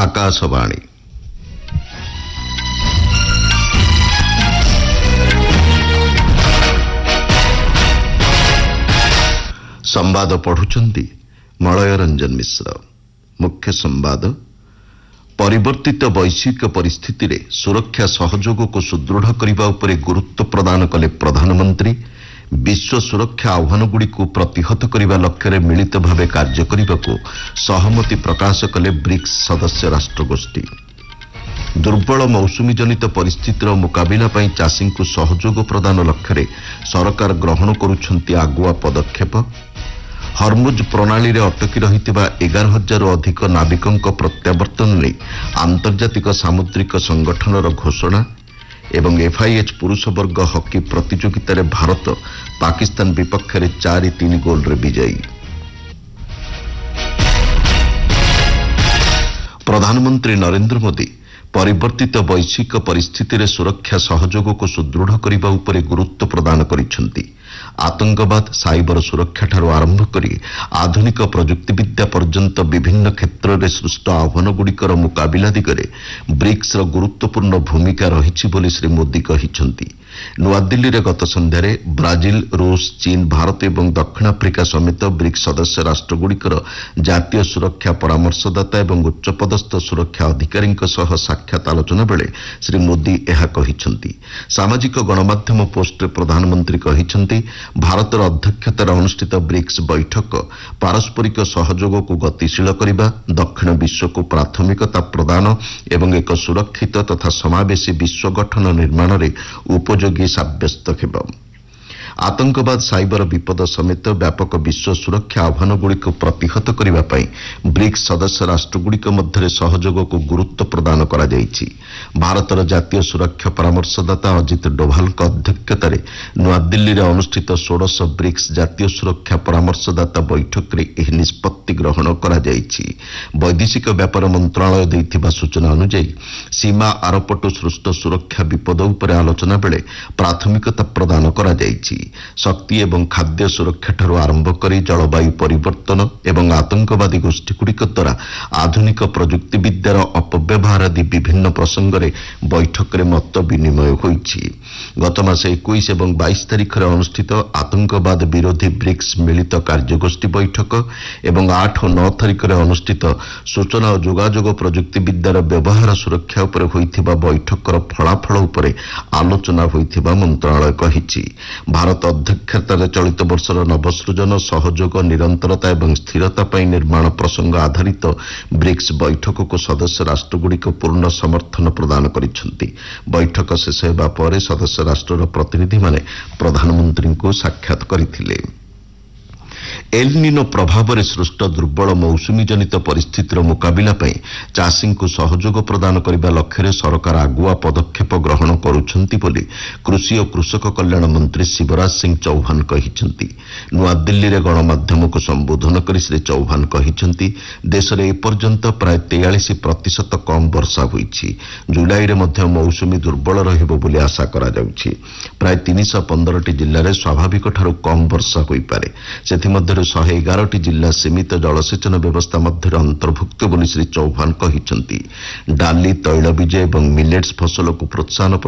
आकाशवाणी संवाद पढ़ुचंती मलय रंजन मिश्र। मुख्य संवाद परिवर्तित वैश्विक परिस्थिति रे सुरक्षा सहयोग को सुदृढ़ करने उपरे गुरुत्व प्रदान कले प्रधानमंत्री। विश्व सुरक्षा आह्वानगुड़ी को प्रतिहत करने लक्ष्य मिलित भाव कार्य करने को सहमति प्रकाश कले ब्रिक्स सदस्य राष्ट्रगोष्ठी। दुर्बल मौसुमी जनित परिस्थितिर मुकाबिला पई चाषी को सहयोग प्रदान लक्ष्य सरकार ग्रहण करुछंती आगुआ पदक्षेप। हरमुज प्रणाली रे अटकी रहितिबा 11,000 अधिक नाविकंक प्रत्यावर्तन ने आंतर्जातिक सामुद्रिक संगठनर घोषणा। एवं FIH पुरुष वर्ग हॉकी प्रतियोगिता रे भारत पाकिस्तान विपक्ष रे 4-3 गोल रे विजयी। प्रधानमंत्री नरेंद्र मोदी परिवर्तित वैश्विक परिस्थिति रे सुरक्षा सहयोग को सुदृढ़ करने उपरे गुरुत्व प्रदान करिसेंती। आतंकवाद साइबर सुरक्षा ठारू आरंभ करी आधुनिक प्रजुक्ति विद्या पर्यंत विभिन्न क्षेत्र में सृष्ट आह्वानगुड़िकर मुकाबिला दिगरे ब्रिक्स र गुरुत्वपूर्ण भूमिका रही बोली श्री मोदी कहिसेंती। नुआदिल्ली रे गत संध्यारे ब्राजिल, रूस, चीन, भारत एवं दक्षिण आफ्रिका समेत ब्रिक्स सदस्य राष्ट्रगुड़िकर जातीय सुरक्षा परामर्शदाता एवं उच्चपदस्थ सुरक्षा अधिकारी सह साक्षात आलोचना बेले श्री मोदी यह कहिसेंती। सामाजिक गणमाध्यम पोस्ट प्रधानमंत्री कहिसेंती भारतर अध्यक्षतार अनुष्ठित ब्रिक्स बैठक पारस्परिक सहयोग को गतिशील करने, दक्षिण विश्व को प्राथमिकता प्रदान एवं एक सुरक्षित तथा समावेशी विश्व गठन निर्माण में उपयोगी साब्यस्त हेब। आतंकवाद साइबर विपद समेत व्यापक विश्व सुरक्षा आह्वानगुड़िक प्रतिहत करने पर ब्रिक्स सदस्य राष्ट्रगुड़िक मध्य सहयोग को गुरुत्व प्रदान करा जायछि। भारतर जातीय सुरक्षा परामर्शदाता अजित डोभाल अध्यक्षतार नुआदिल्ली रे अनुष्ठित 16 ब्रिक्स जातीय सुरक्षा परामर्शदाता बैठक रे एही निष्पत्ति ग्रहण करा जायछि। वैदेशिक व्यापार मंत्रालय दैथिबा सूचना अनुसार सीमा आरपटु सृष्ट सुरक्षा विपद उपरे आलोचना बेले प्राथमिकता प्रदान करा जायछि। शक्ति एवं खाद्य सुरक्षा ठारू आरंभ करी जलवायु परिवर्तन एवं आतंकवादी गोष्ठीगुड़िक द्वारा आधुनिक प्रजुक्ति विद्यार अपव्यवहार आदि विभिन्न प्रसंग में बैठक में मत विनिमय होइछि। गत मास 21 एवं 22 तारिख रे अनुष्ठित आतंकवाद विरोधी ब्रिक्स मिलित कार्यगोष्ठी बैठक एवं 8 और 9 तारिख रे अनुष्ठित सूचना और जोगाजोग प्रजुक्ति विद्यार व्यवहार सुरक्षा उपरे होइथिबा बैठकर फलाफल उपरे आलोचना होइथिबा मंत्रालय कहिछि। भारत अध्यक्षतार चलित वर्षर नवसृजन सहयोग निरंतरता एवं स्थिरता पर निर्माण प्रसंग आधारित ब्रिक्स बैठक को सदस्य राष्ट्रगुड़िक पूर्ण समर्थन प्रदान करिसेंती। बैठक शेष हेबा परे सदस्य राष्ट्रर प्रतिनिधि माने प्रधानमंत्री को साक्षात करथिले। एल निनो प्रभाव रे सृष्ट दुर्बल मौसुमी जनित परिस्थितिर मुकाबिला पई चाषी को सहयोग प्रदान करने लक्ष्य सरकार आगुआ पदक्षेप ग्रहण करुछंती बोली कृषि और कृषक कल्याण मंत्री शिवराज सिंह चौहान कहिसेंती। नुआदिल्ली रे गणमाध्यम को संबोधन करी श्री चौहान कहिसेंती देश रे एपर्यंत प्राय 43% कम वर्षा होईछि। जुलाई रे मध्य मौसुमी दुर्बल रहिबो बोली आशा करा जाउछि। प्राय 315 जिल्ला रे स्वाभाविक ठारू कम वर्षा होई पारे। सेथि मध्य 111 जिला सीमित जलसेचन व्यवस्था मध्य अंतर्भुक्त बोली श्री चौहान कहिसेंती। डाली, तैलबीज एवं मिलेट्स फसल को प्रोत्साहन